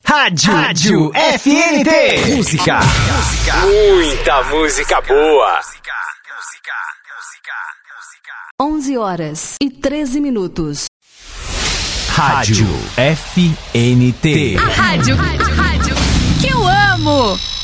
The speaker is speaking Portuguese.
Rádio FNT. Música. Muita música boa. 11h13. Rádio FNT. A rádio que eu amo.